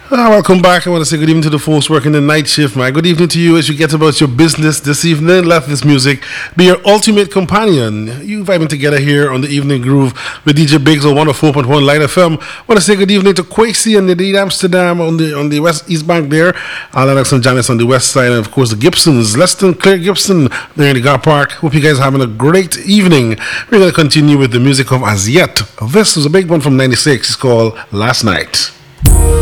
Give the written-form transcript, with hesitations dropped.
Welcome back. I want to say good evening to the folks working the night shift, man. Good evening to you as you get about your business this evening. Let this music be your ultimate companion. You vibing together here on the Evening Groove with DJ Biggs on 104.1 Light FM. I want to say good evening to Quakesy and Nadine Amsterdam on the west east bank there. Alex and Janice on the west side, and of course the Gibsons, Leston, Claire Gibson there in the Gar Park. Hope you guys are having a great evening. We're going to continue with the music of As Yet. This was a big one from '96. It's called Last Night.